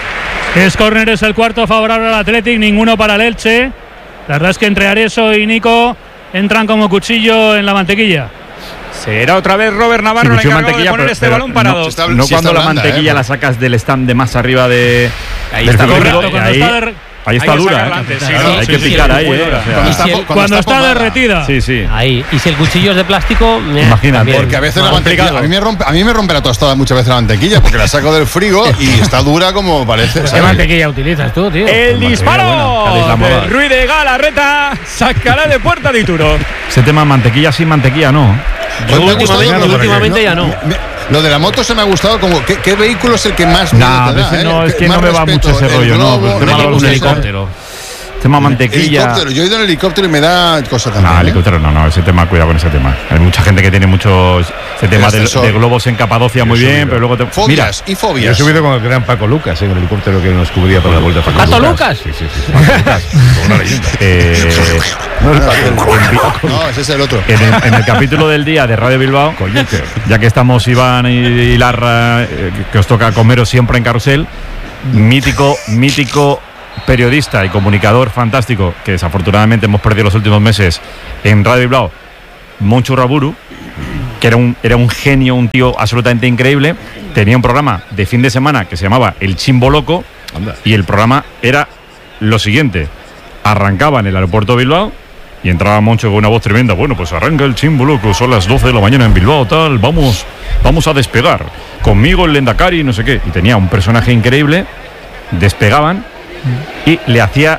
Es córner, es el cuarto favorable al Athletic, ninguno para el Elche. La verdad es que entre Areso y Nico entran como cuchillo en la mantequilla. Será otra vez Robert Navarro sí, el encargado de poner este pero, balón parado. No, está, no sí cuando la blanda, mantequilla eh, la sacas del stand de más arriba de ahí está correcto, cuando ahí, está de... Ahí está ahí dura, ¿eh? Sí, no, hay sí, que sí, picar sí, ahí, ¿eh? O sea, cuando está, cuando cuando está, está derretida. Sí, sí. Ahí. Y si el cuchillo es de plástico, imagínate. Porque a veces la mantequilla, a mí me rompe, a mí me rompe la tostada muchas veces la mantequilla porque la saco del frigo y está dura como parece. ¿Qué mantequilla utilizas tú, tío? El pues disparo de Ruiz de Galarreta sacará de puerta de Ituro. Ese tema mantequilla sin mantequilla, no. Yo últimamente, últimamente ya no. Me, Lo de la moto se me ha gustado, como ¿qué, qué vehículo es el que más miedo nah, te da? ¿eh? No, es que no me va mucho ese rollo, globo, no. no, no un helicóptero. Tema mantequilla. Helicóptero. Yo he ido en helicóptero y me da cosa también. No, ¿eh? helicóptero no, no, ese tema, cuidado con ese tema. Hay mucha gente que tiene muchos. Ese tema de, de globos en Capadocia muy bien, pero luego te. Fobias Mira, y fobias. Yo he subido con el gran Paco Lucas en el helicóptero que nos cubría para la vuelta a Paco, ¿Paco Lucas? Sí, sí, sí. Paco Lucas, una leyenda. Eh, no, es Paco, no, ese es el otro. En el, en el capítulo del día de Radio Bilbao, ya que estamos Iván y, y Larra, eh, que os toca comeros siempre en carrusel, mítico, mítico. periodista y comunicador fantástico que desafortunadamente hemos perdido los últimos meses en Radio Bilbao, Moncho Raburu, que era un, era un genio, un tío absolutamente increíble. Tenía un programa de fin de semana que se llamaba El Chimbo Loco. Anda. Y el programa era lo siguiente: arrancaba en el aeropuerto de Bilbao y entraba Moncho con una voz tremenda. Bueno, pues arranca el Chimbo Loco, son las doce de la mañana en Bilbao, tal, vamos, vamos a despegar. Conmigo el Lendakari, no sé qué. Y tenía un personaje increíble, despegaban y le hacía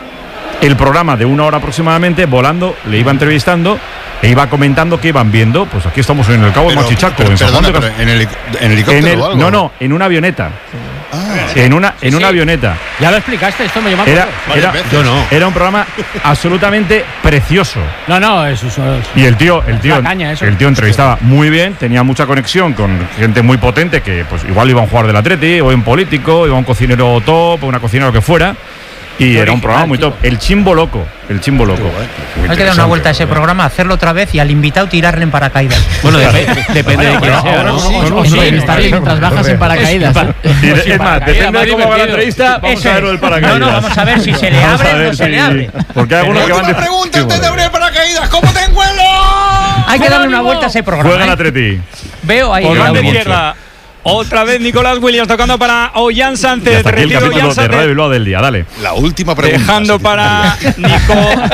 el programa de una hora aproximadamente, volando, le iba entrevistando e iba comentando qué iban viendo. Pues aquí estamos en el Cabo de Machichaco, en San Juan de Cas- en, el, en helicóptero en el, o algo. No, no, en una avioneta. Ah. en una, en una avioneta. Ya lo explicaste, esto me llama. Era, era, yo no. Era un programa absolutamente precioso. No, no, eso es. Y el tío, el tío, caña, eso. el tío entrevistaba muy bien, tenía mucha conexión con gente muy potente que pues igual iba a un jugador del Atleti, o un político, iba a un cocinero top, o una cocinera lo que fuera. Y era un programa muy top. El Chimbo Loco. El Chimbo Loco. Hay que dar una vuelta a ese programa, hacerlo otra vez y al invitado tirarle en paracaídas. Bueno, depende, depende de quién sea, ¿no? Sí, estar bien mientras bajas en paracaídas. Es más, depende de cómo va la entrevista, vamos a ver el paracaídas. No, no, vamos a ver si se le abre o no se le abre. Porque hay algunos que van de... pregunta antes de abrir paracaídas. ¿Cómo te encuentro? Hay que darle una vuelta a ese programa. Juega el Atleti. Veo ahí. Por banda izquierda. Otra vez Nicolás Williams tocando para Ollán Sánchez. Hasta aquí el capítulo de Radio Bilbao del día, dale. La última pregunta. Dejando para Nico.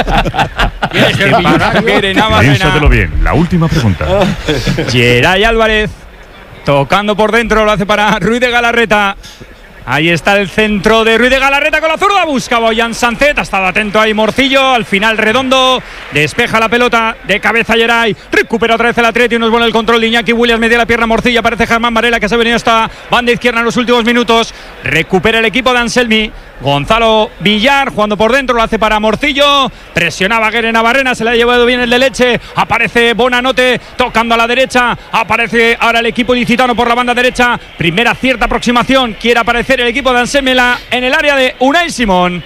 Piénsatelo bien. La última pregunta. Geray Álvarez. Tocando por dentro, lo hace para Ruiz de Galarreta. Ahí está el centro de Ruiz de Galarreta con la zurda. Buscaba Ollán Sánchez. Ha estado atento ahí Morcillo. Al final Redondo. Despeja la pelota de cabeza Geray. Recupera otra vez el Atleti. Nos pone el control de Iñaki Williams. Media la pierna Morcillo. Aparece Germán Varela que se ha venido hasta banda izquierda en los últimos minutos. Recupera el equipo de Anselmi. Gonzalo Villar jugando por dentro. Lo hace para Morcillo. Presionaba Guere Navarrena. Se le ha llevado bien el de Leche. Aparece Bonanote tocando a la derecha. Aparece ahora el equipo ilicitano por la banda derecha. Primera cierta aproximación. Quiere aparecer el equipo de Anselmela en el área de Unai Simón.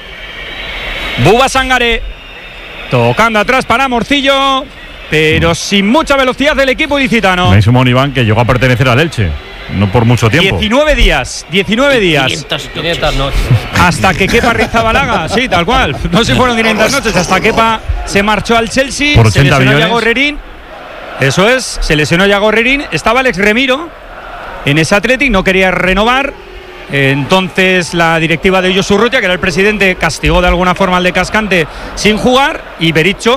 Buba Sangare tocando atrás para Morcillo, pero sin mucha velocidad del equipo ilicitano. Unai Simón, Iván, que llegó a pertenecer al Elche, no por mucho tiempo. diecinueve días, diecinueve días. quinientas noches. Hasta que Kepa Rizabalaga, sí, tal cual. No sé si fueron quinientas noches, hasta Kepa se marchó al Chelsea, por se lesionó millones. Yago Herrerín. Eso es, se lesionó Yago Herrerín. Estaba Alex Remiro en ese Athletic, no quería renovar. Entonces la directiva de Josu Urrutia, que era el presidente, castigó de alguna forma al de Cascante sin jugar, y Bericho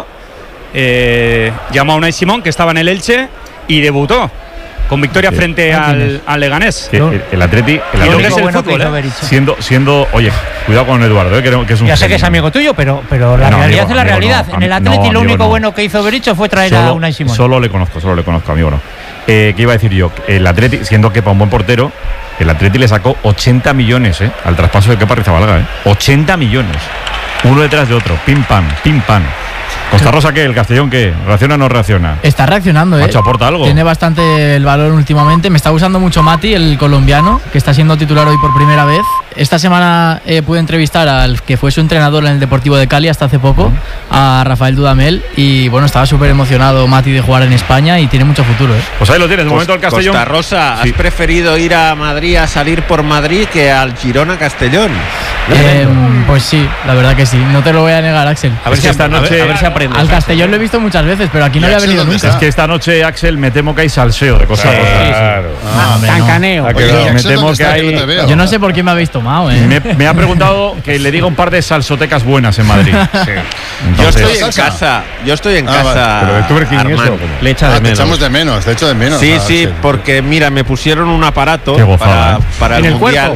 eh, llamó a Unai Simón, que estaba en el Elche, y debutó con victoria sí. frente al, al Leganés. Sí, el, el Atleti, el Atleti es el bueno fútbol, ¿eh? siendo, siendo, oye, cuidado con Eduardo, ¿eh? que, que es un ya sé genio. que es amigo tuyo, pero, pero la no, realidad amigo, es la amigo, realidad. No, en el Atleti no, lo único no. bueno que hizo Bericho fue traer solo, a Unai Simón. Solo le conozco, solo le conozco, amigo, no. Eh, ¿Qué iba a decir yo? El Atleti, siendo Kepa un buen portero, el Atleti le sacó ochenta millones ¿eh? al traspaso de Kepa Rizabalaga. ¿eh? ochenta millones. Uno detrás de otro. Pim pam, pim pam. Costa Rosa, ¿qué? ¿El Castellón qué? ¿Reacciona o no reacciona? Está reaccionando, ¿eh? Macho, aporta algo. Tiene bastante el valor últimamente. Me está gustando mucho Mati, el colombiano, que está siendo titular hoy por primera vez. Esta semana eh, pude entrevistar al que fue su entrenador en el Deportivo de Cali hasta hace poco, a Rafael Dudamel, y bueno, estaba súper emocionado Mati de jugar en España y tiene mucho futuro, ¿eh? Pues ahí lo tienes, de momento el Castellón. Costa Rosa, sí. ¿has preferido ir a Madrid a salir por Madrid que al Girona Castellón? Eh, pues sí, la verdad que sí. No te lo voy a negar, Axel. A ver si esta noche. A ver, a ver si aprendes. Al Castellón lo he visto muchas veces, pero aquí no había venido nunca. Es que esta noche, Axel, me temo que hay salseo de Costa Rosa. Claro. Ah, Cancaneo. Oye, Me temo que hay. Yo no sé por qué me habéis tomado, ¿eh? Me, me ha preguntado que le diga un par de salsotecas buenas en Madrid. Sí. Yo Entonces, estoy en casa, yo estoy en Ah, casa. vale. Pero de Tuberkin y Armand. eso, ¿cómo? Le echa Ah, de te menos. echamos de menos, te echo de menos. Sí, Ah, sí, porque mira, me pusieron un aparato Qué gozada, para, ¿eh? para el, ¿En el mundial.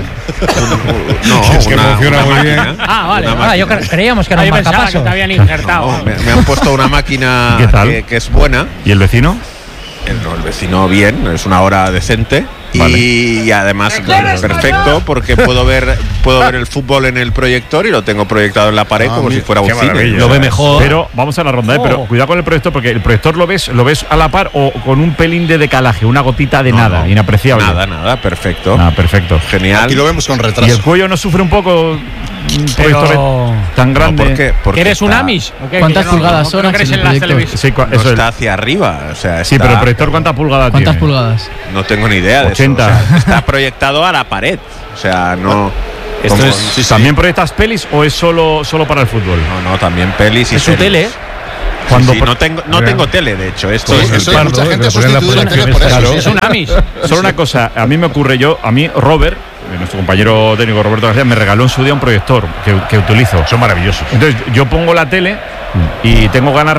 Un- no, Es que una, funciona una muy bien. máquina. Ah, vale. Una Ah, yo cre- creíamos que era un Ahí pensaba que marcapasos. te habían injertado. No, me, me han puesto una máquina ¿Qué tal? que, que es buena. ¿Y el vecino? El, no, el vecino bien, es una hora decente. Vale. Y, y además perfecto porque puedo ver puedo ver el fútbol en el proyector y lo tengo proyectado en la pared Ah, como mira, si fuera un qué cine. maravilla. Lo ve mejor. Pero vamos a la ronda, ¿eh? Pero cuidado con el proyector, porque el proyector lo ves, lo ves a la par o con un pelín de decalaje, una gotita de No, nada, no, inapreciable. Nada, nada, perfecto. Ah, perfecto. Genial. Aquí lo vemos con ¿Y el retraso. cuello no sufre un poco un Pero- proyector tan No, grande? ¿por qué? Porque ¿Eres un está- Amish? ¿O qué? ¿Cuántas No, pulgadas no, son, no Axel, crees en el las proyector? televisiones. Sí, cua- No eso es. está hacia arriba. O sea, Sí, está- pero el proyector, ¿cuánta pulgada ¿Cuántas tiene? pulgadas? No tengo ni idea de ochenta. eso. O sea, está proyectado a la pared. O sea, no. Esto como- es, sí, sí. ¿También proyectas pelis o es solo, solo para el fútbol? No, no, también pelis y Es su series. tele, ¿eh? Sí, Cuando sí, pro- no tengo, no tengo tele, de hecho. Esto Sí, es el eso hay pardo, mucha ¿eh? gente ha Que ponen la sustituido la tele proyección por esta, eso. claro. Es un Amish. Solo una cosa, a mí me ocurre yo, a mí Robert, eh, nuestro compañero técnico Roberto García, me regaló en su día un proyector que, que utilizo. Son maravillosos. Entonces yo pongo la tele y tengo ganas